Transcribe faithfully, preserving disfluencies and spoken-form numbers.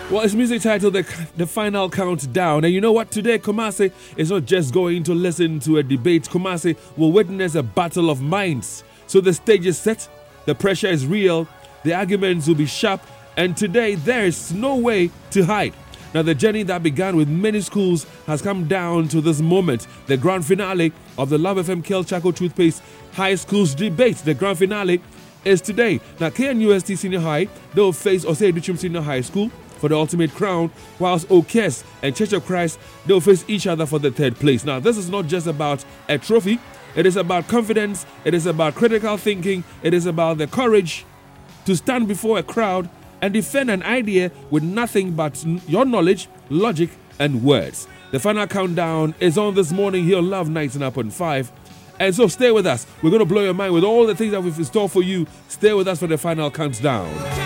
Well, it's music titled the, the Final Countdown. And you know what? Today, Kumasi is not just going to listen to a debate. Kumasi will witness a battle of minds. So the stage is set, the pressure is real, the arguments will be sharp, and today there is no way to hide. Now, the journey that began with many schools has come down to this moment. The grand finale of the Love F M Kel Chaco Toothpaste High Schools debate. The grand finale is today. Now, K N U S T Senior High, they will face Osei Duchum Senior High School for the ultimate crown, whilst Okes and Church of Christ, they will face each other for the third place. Now, this is not just about a trophy. It is about confidence. It is about critical thinking. It is about the courage to stand before a crowd and defend an idea with nothing but your knowledge, logic, and words. The final countdown is on this morning here on Love ninety-nine point five. And so stay with us. We're going to blow your mind with all the things that we've in store for you. Stay with us for the final countdown.